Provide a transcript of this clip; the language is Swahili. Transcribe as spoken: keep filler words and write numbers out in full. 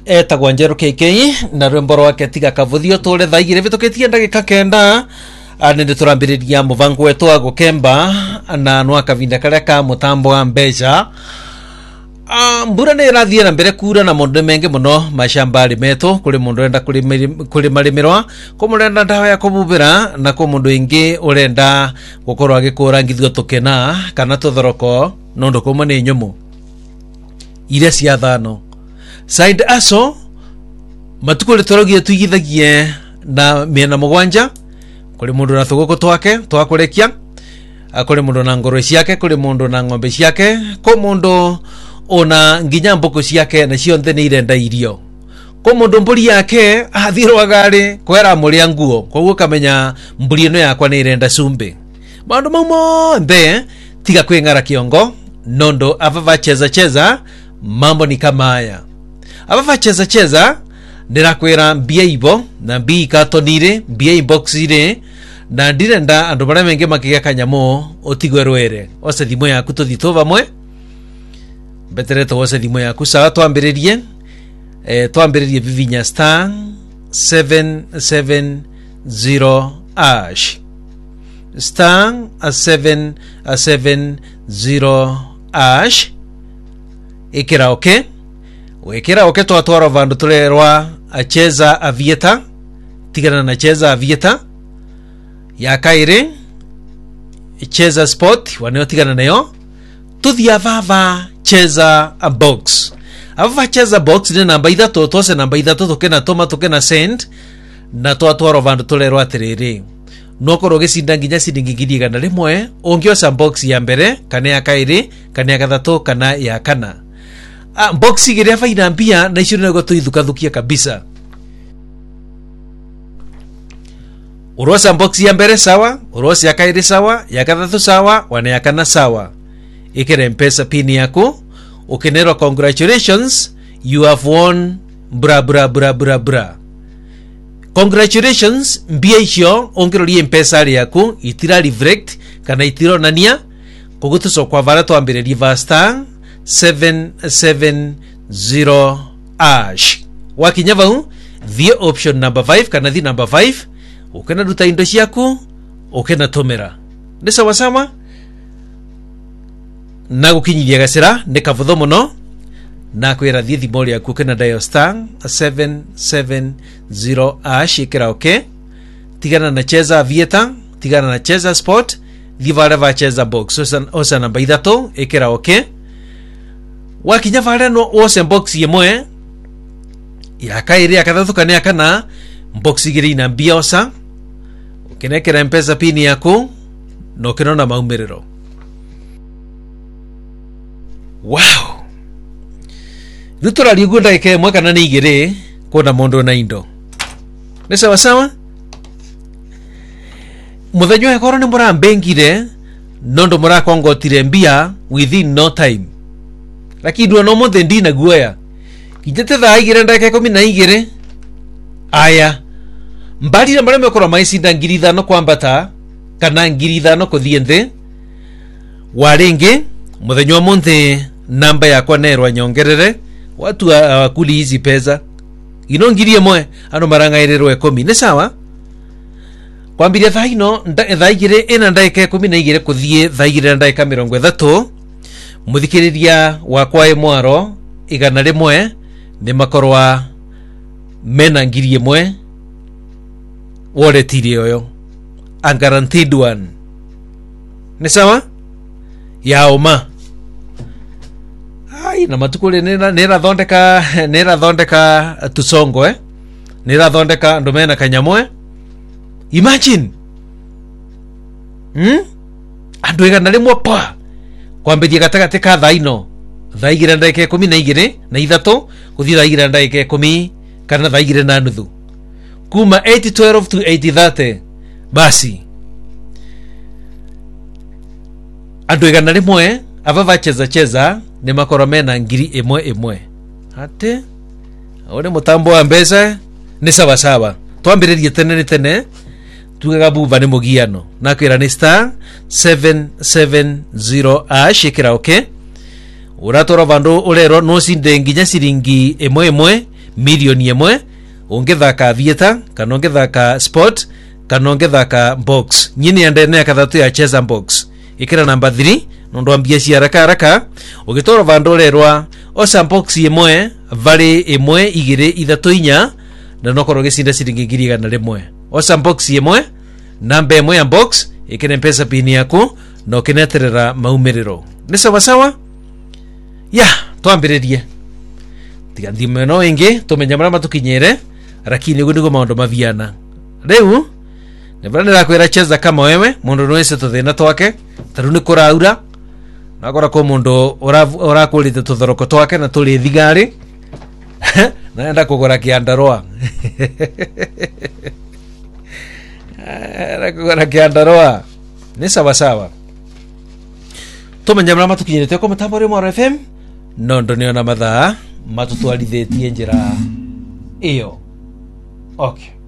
eta gwanjero K K na rwimbo rwake tiga kavuthio tole thaigire bitukitie ndagika kenda anende turambiriria muvango wetu wa gukemba na nwa kavinda karia ka mutambo wa mbeca. Ah, mbura ne rathie na mbere kura na mundu menge muno mashambari meto kuri mundu enda kuri marimirwa ko murenda ndawa ya kububira na ko mundu ingi urenda gukorwa gikura ngithio tukena kana tuthoroko nondo kuma ni nyumu ile cia thano side aso matukuri torogie tuigithagie na miena mugwanja kuri mundu na thuguko twake twakurekia kuri mundu na ngoro ciake kuri mundu na ng'ombe ciake ko mundu ona nginya mboko ciake na cionthe ni irenda irio ko mundu mburi yake athirwa gari kwera muria nguo koguo kamenya mburi ino yakwa ni irenda cumbi bandu mamo mbe tiga kwingara kiongo nondo avava cheza cheza mambo ni kama haya avava cheza cheza ndirakwira mbia ibo na mbi katonire mbia inbox ire na ndirenda andu bara menge makiga kanyamo otigwe rwere ose thimo yaku tuthito vamwe betere to ose thimo yaku sawa twambiririe eh twambiririe vivinya star seven seven zero ash star seven seven zero ash ikira okay wekira okay to atwara vandu turerwa acheza avieta tigana na cheza avieta ya kaire cheza sport waneo tigana nayo tuthia vava cheza a box ava cheza box ni namba ithatu tose namba ithatu tukena toma tukena send na to atwara vandu turerwa atiriri nokoro gicinda nginya ciringi ngiri igana rimwe ungiosa box ya mbere kana ya kaire kana ya gathatu kana ya kana. Ah, box igiria faida mbia na icio nego tuithukathukia kabisa. Urosa box ya mbere sawa, urosa ya kairi sawa, ya gathatu sawa, wana ya kana sawa. Ikere mpesa pin yako, ukenero congratulations, you have won bra bra bra bra bra. Congratulations, mbia icio ongerori mpesa yako itira reflect kana itiro nania kogutuso kwa varato ambere river star seven seven zero ash wakinyava hu the option number five kana the number five ukena duta indo ciaku ukena tomera ni sawa sawa na gukinyiria gacira ni kavutho muno na kwira thie thimori yaku ukena dial star seven seven zero ash ikira okay tigana na cheza vieta tigana na cheza sport thivare va cheza box osa osa namba ithatu ikira okay wakinya vale no ose box yemwe ya kairi akathatu kana kana box igiri na mbia osa ukinekera mpesa pin yako no kinona maumiriro. Wow, nutura ligunda ike mwe kana ni igiri kona mondo na indo ni sawa sawa muthenyo ekoro ni mura mbengire nondo mura kongotire mbia within no time lakini ndo no mothe ndina guoya kijete thaigire ndake kumi na igire aya mbali na mbale mekora maicinda ngiri ithano kwambata kana ngiri ithano kuthie nthi waringi muthenyo monthe namba yakwa nerwa nyongerere watu wakuli hizi pesa ino ngiri imwe ano marangairirwe kumi ni sawa kwambiria thaino thaigire ina ndake kumi na igire kuthie thaigire ndake mirongo ithatu muthikiriria wakwa imwaro igana rimwe ni makorwa mena ngiri imwe wallet ile oyo a guaranteed one ni sawa ya oma ai na matukule nera nera thondeka nera thondeka tusongo eh nera thondeka ndomena kanyamwe imagine hmm andu igana rimwe pa kwambiria gatagate ka thaino thaigira ndake kumi na igire na ithatu kuthira thaigira ndake kumi kana thaigira na nuthu kuma eighty twelve to eighty thirty basi andu igana rimwe avava cheza cheza ni makoro mena ngiri imwe imwe ate ore mutambo wa mbeca ni sawa sawa twambiririe tene tene tugaga buva ni mugiano na kwira ni star seven seven zero ash ikira okay uratora vandu urero no sinde nginya siringi emwe emwe milioni imwe ungithaka Aviator kana ungithaka Sport kana ungithaka Box. Nyini endene ya kathatu ya cheza Box ikira namba three nondo ambia cia haraka haraka ugitora vandorerwa osa Box imwe vari imwe igire ithatu inya na nokoro gicinda ciringi ngiri igana rimwe. Osa Box imwe namba imwe ya Box ikene mpesa pini yaku no kineterera maumiriro ni sawa sawa ya twambiririe tiga ndime no ingi tumenya mara matukinyere lakini ugu nigo maondo maviana riu ne bana la kwera cheza kama wewe mundu nwese tuthina twake taru ni kuraura nakora ko mundu ora ora kulite tuthoroko twake na tuli thigari naenda kugora kiandaroa era kugora kiandaroa ni sawa sawa tumenya mara matukinyere ko mutambore mo F M nondo niona mathaa matutwarithitie njira iyo okay.